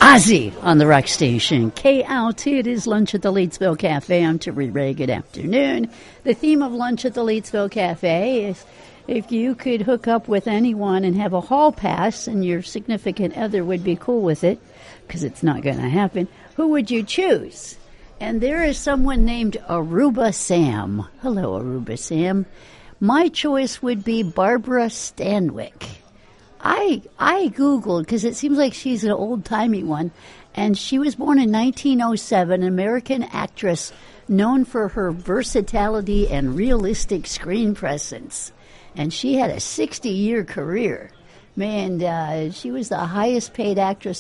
Ozzy on the Rock Station. KLT, it is Lunch at the Leedsville Cafe. I'm Terry Ray. Good afternoon. The theme of Lunch at the Leedsville Cafe is if you could hook up with anyone and have a hall pass and your significant other would be cool with it, because it's not going to happen, who would you choose? And there is someone named Aruba Sam. Hello, Aruba Sam. My choice would be Barbara Stanwyck. I Googled, because it seems like she's an old-timey one, and she was born in 1907, an American actress known for her versatility and realistic screen presence. And she had a 60-year career. Man, she was the highest-paid actress